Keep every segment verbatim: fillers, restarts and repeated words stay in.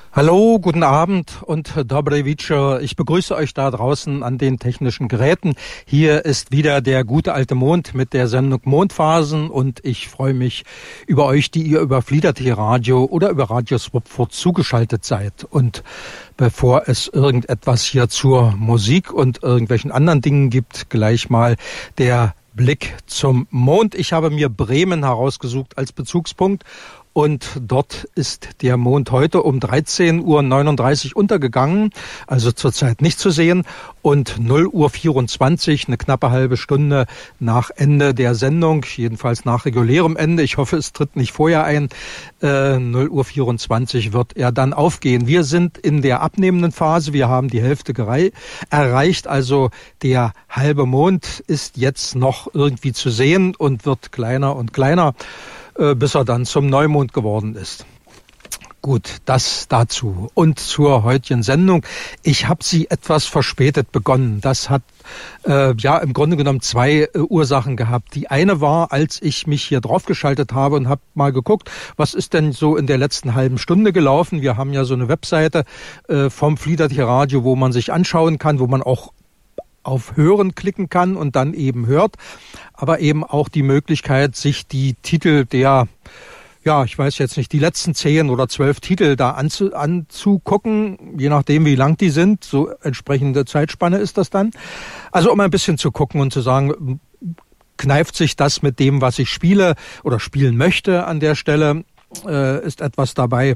Hallo, guten Abend und Dobry Wieczór. Ich begrüße euch da draußen an den technischen Geräten. Hier ist wieder der gute alte Mond mit der Sendung Mondphasen und ich freue mich über euch, die ihr über Fliederty Radio oder über Radio Swapford zugeschaltet seid. Und bevor es irgendetwas hier zur Musik und irgendwelchen anderen Dingen gibt, gleich mal der Blick zum Mond. Ich habe mir Bremen herausgesucht als Bezugspunkt. Und dort ist der Mond heute um dreizehn Uhr neununddreißig untergegangen, also zurzeit nicht zu sehen. Und null Uhr vierundzwanzig, eine knappe halbe Stunde nach Ende der Sendung, jedenfalls nach regulärem Ende, ich hoffe, es tritt nicht vorher ein, äh, null Uhr vierundzwanzig wird er dann aufgehen. Wir sind in der abnehmenden Phase, wir haben die Hälfte gerei- erreicht, also der halbe Mond ist jetzt noch irgendwie zu sehen und wird kleiner und kleiner, bis er dann zum Neumond geworden ist. Gut, das dazu. Und zur heutigen Sendung. Ich habe sie etwas verspätet begonnen. Das hat äh, ja im Grunde genommen zwei äh, Ursachen gehabt. Die eine war, als ich mich hier draufgeschaltet habe und habe mal geguckt, was ist denn so in der letzten halben Stunde gelaufen. Wir haben ja so eine Webseite äh, vom Fliederty Radio, wo man sich anschauen kann, wo man auch auf Hören klicken kann und dann eben hört, aber eben auch die Möglichkeit, sich die Titel der, ja, ich weiß jetzt nicht, die letzten zehn oder zwölf Titel da anzu, anzugucken, je nachdem wie lang die sind, so entsprechende Zeitspanne ist das dann. Also um ein bisschen zu gucken und zu sagen, kneift sich das mit dem, was ich spiele oder spielen möchte an der Stelle, äh, ist etwas dabei.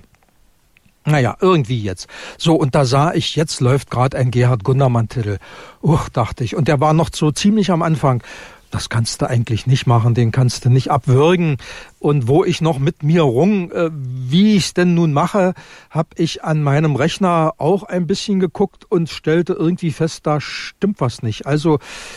Naja, irgendwie jetzt. So, und da sah ich, jetzt läuft gerade ein Gerhard Gundermann-Titel. Uch, dachte ich. Und der war noch so ziemlich am Anfang. Das kannst du eigentlich nicht machen, den kannst du nicht abwürgen. Und wo ich noch mit mir rung, äh, wie ich es denn nun mache, habe ich an meinem Rechner auch ein bisschen geguckt und stellte irgendwie fest, da stimmt was nicht. Also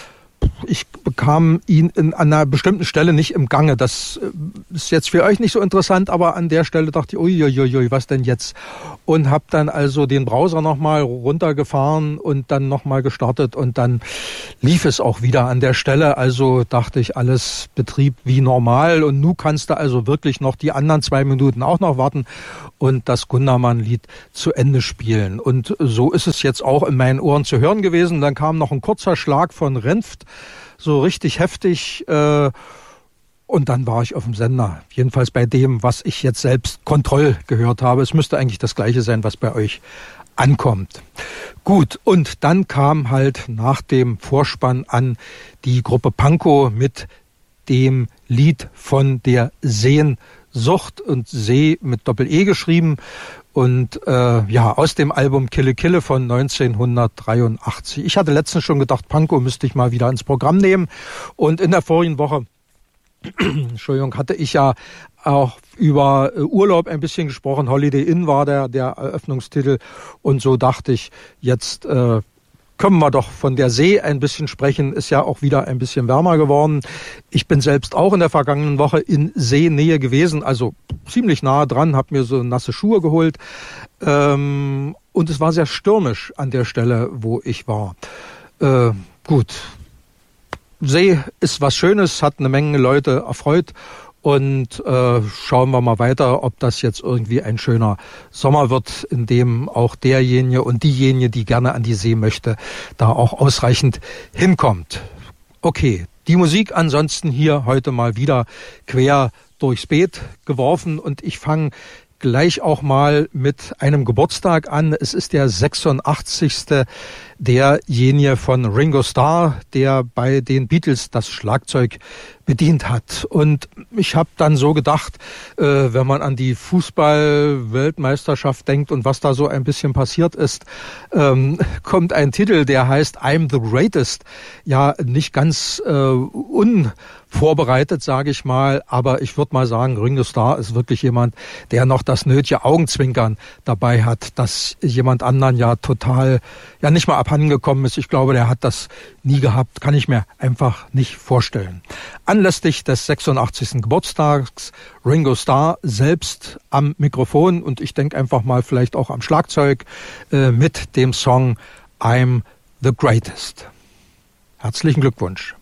ich bekam ihn in, an einer bestimmten Stelle nicht im Gange. Das ist jetzt für euch nicht so interessant, aber an der Stelle dachte ich, uiuiui, was denn jetzt? Und habe dann also den Browser nochmal runtergefahren und dann nochmal gestartet und dann lief es auch wieder an der Stelle. Also dachte ich, alles Betrieb wie normal und nun kannst du also wirklich noch die anderen zwei Minuten auch noch warten und das Gundermann-Lied zu Ende spielen. Und so ist es jetzt auch in meinen Ohren zu hören gewesen. Dann kam noch ein kurzer Schlag von Renft, so richtig heftig, äh, und dann war ich auf dem Sender. Jedenfalls bei dem, was ich jetzt selbst Kontroll gehört habe. Es müsste eigentlich das Gleiche sein, was bei euch ankommt. Gut, und dann kam halt nach dem Vorspann an die Gruppe Pankow mit dem Lied von der Sehnsucht und See mit Doppel-E geschrieben. Und äh, ja, aus dem Album Kille Kille von neunzehnhundertdreiundachtzig. Ich hatte letztens schon gedacht, Pankow müsste ich mal wieder ins Programm nehmen. Und in der vorigen Woche, Entschuldigung, hatte ich ja auch über äh, Urlaub ein bisschen gesprochen. Holiday Inn war der, der Eröffnungstitel. Und so dachte ich, jetzt äh, können wir doch von der See ein bisschen sprechen. Ist ja auch wieder ein bisschen wärmer geworden. Ich bin selbst auch in der vergangenen Woche in Seenähe gewesen, also ziemlich nahe dran, habe mir so nasse Schuhe geholt. Ähm, und es war sehr stürmisch an der Stelle, wo ich war. Äh, gut, See ist was Schönes, hat eine Menge Leute erfreut. Und äh, schauen wir mal weiter, ob das jetzt irgendwie ein schöner Sommer wird, in dem auch derjenige und diejenige, die gerne an die See möchte, da auch ausreichend hinkommt. Okay, die Musik ansonsten hier heute mal wieder quer durchs Beet geworfen und ich fange gleich auch mal mit einem Geburtstag an. Es ist der sechsundachtzigste derjenige von Ringo Starr, der bei den Beatles das Schlagzeug bedient hat. Und ich habe dann so gedacht, äh, wenn man an die Fußball-Weltmeisterschaft denkt und was da so ein bisschen passiert ist, ähm, kommt ein Titel, der heißt I'm the Greatest. Ja, nicht ganz äh, unvorbereitet, sage ich mal, aber ich würde mal sagen, Ringo Starr ist wirklich jemand, der noch das nötige Augenzwinkern dabei hat, dass jemand anderen ja total, ja nicht mal abhandengekommen ist. Ich glaube, der hat das nie gehabt, kann ich mir einfach nicht vorstellen. Anlässlich des sechsundachtzigsten Geburtstags Ringo Starr selbst am Mikrofon und ich denke einfach mal vielleicht auch am Schlagzeug äh, mit dem Song I'm the Greatest. Herzlichen Glückwunsch.